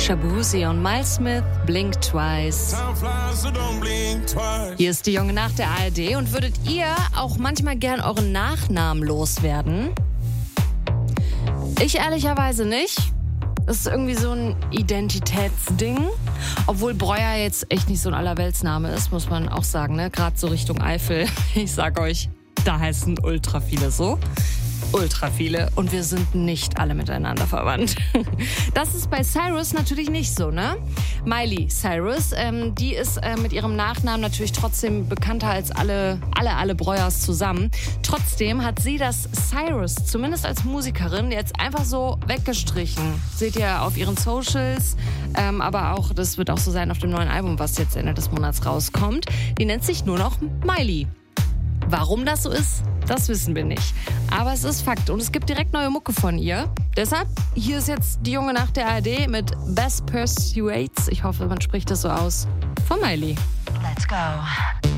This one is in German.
Shaboozey und Miles Smith, Blink Twice. Hier ist die Junge Nacht der ARD. Und würdet ihr auch manchmal gern euren Nachnamen loswerden? Ich ehrlicherweise nicht. Das ist irgendwie so ein Identitätsding. Obwohl Breuer jetzt echt nicht so ein Allerweltsname ist, muss man auch sagen, ne? Gerade so Richtung Eifel. Ich sag euch, da heißen ultra viele so. Ultra viele. Und wir sind nicht alle miteinander verwandt. Das ist bei Cyrus natürlich nicht so, ne? Miley Cyrus, die ist mit ihrem Nachnamen natürlich trotzdem bekannter als alle Breuers zusammen. Trotzdem hat sie das Cyrus, zumindest als Musikerin, jetzt einfach so weggestrichen. Seht ihr auf ihren Socials, aber auch, das wird auch so sein auf dem neuen Album, was jetzt Ende des Monats rauskommt. Die nennt sich nur noch Miley. Warum das so ist, das wissen wir nicht. Aber es ist Fakt und es gibt direkt neue Mucke von ihr. Deshalb, hier ist jetzt die Junge Nacht der ARD mit Best Pursuits. Ich hoffe, man spricht das so aus. Von Miley. Let's go.